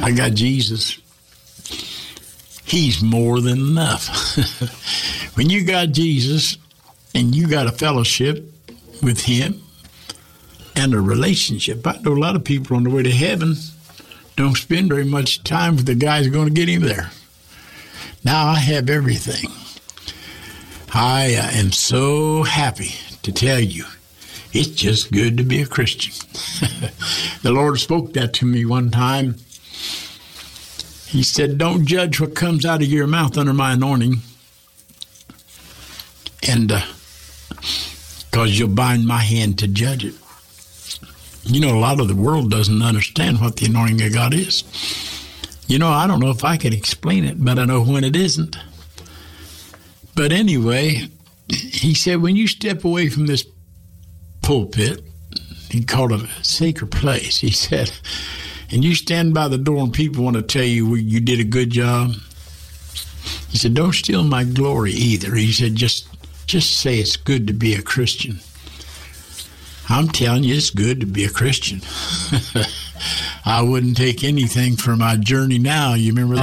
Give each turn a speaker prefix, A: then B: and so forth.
A: I got Jesus. He's more than enough. When you got Jesus and you got a fellowship with him and a relationship, I know a lot of people on the way to heaven don't spend very much time with the guys who are going to get him there. Now I have everything. I am so happy to tell you, it's just good to be a Christian. The Lord spoke that to me one time. He said, don't judge what comes out of your mouth under my anointing, and because you'll bind my hand to judge it. You know, a lot of the world doesn't understand what the anointing of God is. You know, I don't know if I can explain it, but I know when it isn't. But anyway, he said, when you step away from this pulpit, he called it a sacred place, he said, and you stand by the door and people want to tell you you did a good job, he said, don't steal my glory either. He said, just say it's good to be a Christian. I'm telling you, it's good to be a Christian. I wouldn't take anything for my journey now. You remember that?